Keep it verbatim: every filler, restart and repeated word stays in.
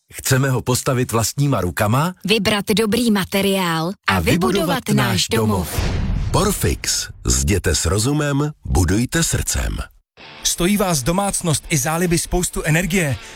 Chceme ho postavit vlastníma rukama, vybrat dobrý materiál a, a vybudovat, vybudovat náš domov. Porfix. Zděte s rozumem, budujte srdcem. Stojí vás domácnost i záliby spoustu energie?